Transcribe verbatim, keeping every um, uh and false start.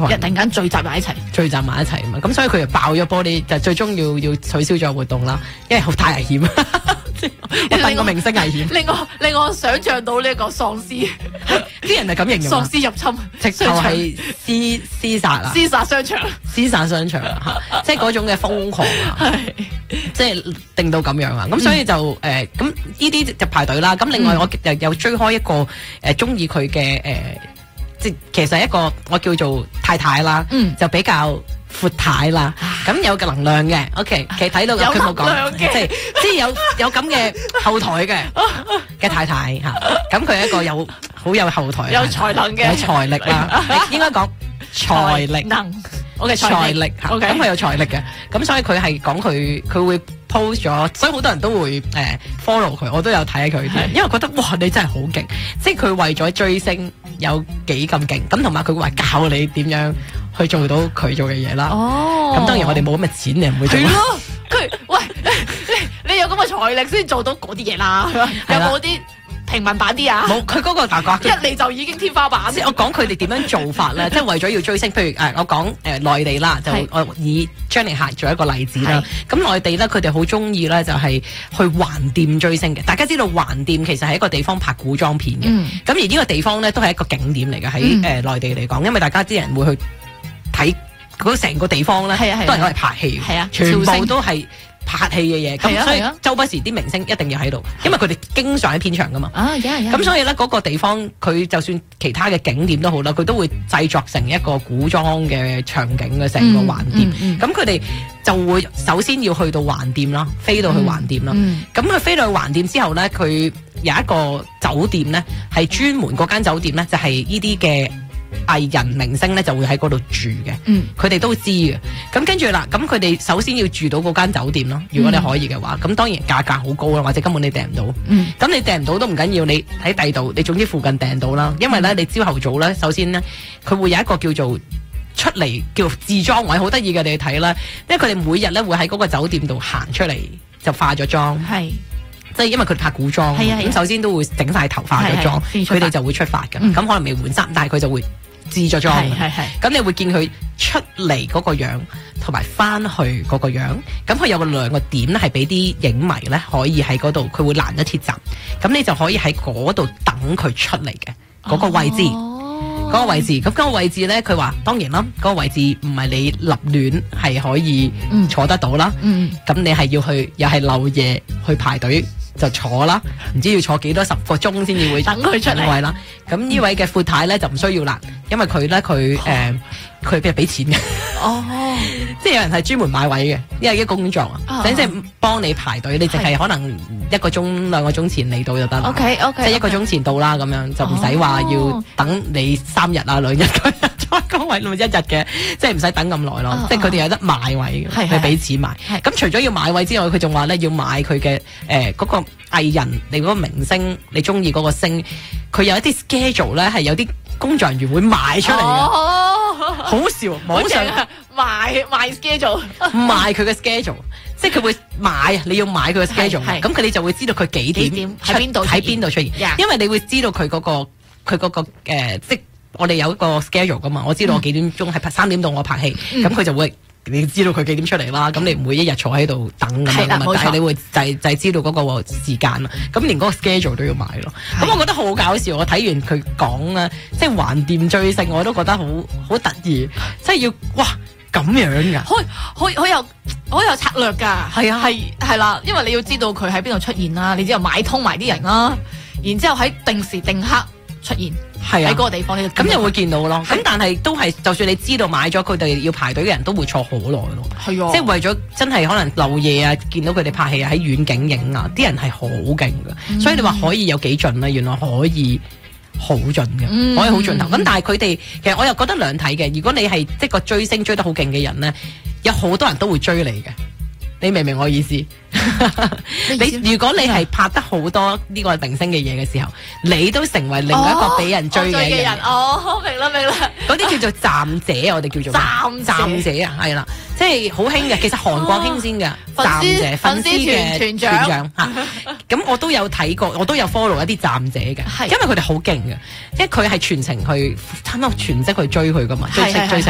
群， 突然間聚集埋一齊， 聚集埋一齊嘛，咁所以佢就爆咗玻璃，就最終要要取消咗活動啦，因為好太危險。我戥個明星危險， 令我令我想像到呢個喪屍， 啲人係咁形容， 喪屍入侵， 直頭係廝廝殺啊， 廝殺商場， 廝殺商場啊，即係嗰種嘅瘋狂啊，即係定到咁樣啊，咁所以就誒咁呢啲就排隊啦。咁另外我又又追開一個誒中意佢嘅誒，即係其實一個我叫做太太啦，嗯、就比較闊太啦，咁有個能量嘅 ，OK， 其實睇到佢冇講，即係即係有有咁嘅後台嘅嘅太太嚇，咁佢係一個有好有後台， 有才能嘅， 有財力啦，應該講財力能，OK， 財力嚇，咁佢有財力嘅，咁所以佢係講佢佢會 post 咗，所以好多人都會誒 follow 佢，我都有睇下佢啲，因為覺得哇你真係好勁，即係佢為咗追星有幾咁勁，咁同埋佢會話教你點樣去做到佢做嘅嘢啦。哦，咁當然我哋冇咁嘅錢，你唔會做。係咯， 佢喂你你有咁嘅財力先做到嗰啲嘢啦，有冇啲平民版啲啊？ 冇，佢嗰個大國一嚟就已經天花板。 即係我講佢哋點樣做法咧，即係為咗要追星。譬如誒，我講誒內地啦，就我以張凌霞做一個例子啦。咁內地咧，佢哋好中意咧，就係去橫店追星嘅。大家知道橫店其實係一個地方拍古裝片嘅。咁、嗯、而呢個地方咧都係一個景點嚟嘅，喺誒內地嚟講，因為大家啲人會去睇嗰成個地方咧，都係攞嚟拍戲嘅，全部都係拍戲嘅嘢。咁所以周不時啲明星一定要喺度，因為佢哋經常喺片場噶嘛。啊，咁所以咧嗰個地方佢就算其他嘅景點都好啦，佢都會製作成一個古裝嘅場景嘅成個橫店。咁佢哋就會首先要去到橫店啦，飛到去橫店啦。咁佢飛到去橫店之後咧，佢有一個酒店咧，係專門嗰間酒店咧，就係呢啲嘅藝人明星咧就會喺嗰度住嘅，佢哋、嗯、都知嘅。咁跟住啦，咁佢哋首先要住到嗰間酒店咯。如果你可以嘅話，咁、嗯、當然價格好高啦，或者根本你訂唔到。咁、嗯、你訂唔到都唔緊要，你喺第度，你總之附近訂到啦。因為咧，你朝頭早咧，首先咧，佢會有一個叫做出嚟叫做自裝位，好得意嘅，你去睇啦。因為佢哋每日咧會喺嗰個酒店度行出嚟就化咗妝。係。即係因為佢拍古裝，咁首先都會整晒頭化咗妝，佢哋就會出發㗎。咁、嗯、可能未換衫，但係佢就會置咗妝。咁你會見佢出嚟嗰個樣，同埋翻去嗰個樣。咁佢有個兩個點咧，係俾啲影迷咧可以喺嗰度，佢會攔咗鐵閘。咁你就可以喺嗰度等佢出嚟嘅嗰個位置。哦嗰個位置，咁嗰個位置咧，佢話當然啦，嗰、嗰個位置唔係你立亂係可以坐得到啦。咁、嗯、你係要去，又係漏夜去排隊就坐啦，唔知要坐幾多十個鐘先至會等佢出嚟位啦。咁呢位嘅闊太咧就唔需要啦，因為佢咧佢誒佢係俾錢嘅。哦，即係有人係專門買位嘅，因為啲工作啊，即係幫你排隊，你淨係可能一個鐘兩個鐘前嚟到就得啦。OK OK，即係一個鐘前到啦，咁樣就唔使話要等你三日啊兩日嗰日再個位，咪一日嘅，即係唔使等咁耐咯。即係佢哋有得買位嘅，係俾錢買。咁除咗要買位之外，佢仲話咧要買佢嘅誒嗰個藝人，你嗰個明星，你中意嗰個星，佢有一啲 schedule 咧係有啲工作人員會賣出嚟嘅。好笑，網上賣賣 schedule， 賣佢嘅 schedule， 即係佢會買，你要買佢嘅 schedule， 咁佢哋就會知道佢幾點喺邊度喺邊度出現， yeah. 因為你會知道佢嗰、嗰個佢嗰、嗰個誒、呃，即係我哋有一個 schedule 噶嘛，我知道我幾點鐘係拍三點到我拍戲，咁佢、嗯、就會你知道佢幾點出嚟啦，咁你唔會一日坐喺度等咁樣嘛，但係你會就係就係知道嗰個時間啦，咁連嗰個 schedule 都要買咯，咁我覺得好搞笑，我睇完佢講啊，即係橫店追星，我都覺得好好得意，即係要哇咁樣噶，好好好有好有策略噶，係啊係係啦，因為你要知道佢喺邊度出現啦，你之後買通埋啲人啦，然之後喺定時定刻出現。係啊，喺嗰個地方你咁又會見到咯。咁但係都係，就算你知道買咗，佢哋要排隊嘅人都會坐好耐咯。係啊，即係為咗真係可能漏夜啊，見到佢哋拍戲啊，喺遠景影啊，啲人係好勁噶。嗯、所以你話可以有幾盡咧？原來可以好盡嘅，嗯、可以好盡頭。咁、嗯、但係佢哋其實我又覺得兩睇嘅。如果你係即係個追星追得好勁嘅人咧，有好多人都會追你嘅。你明唔明我意思？你如果你係拍得好多呢個明星嘅嘢嘅時候，你都成為另外一個俾人追嘅人。哦，明啦明啦，嗰啲叫做站者，我哋叫做站站者啊，係啦，即係好興嘅。其實韓國興先嘅站者，粉絲嘅團長嚇。咁我都有睇過，我都有 follow 一啲站者嘅，因為佢哋好勁嘅，因為佢係全程去差唔多全職去追佢噶嘛，追追星。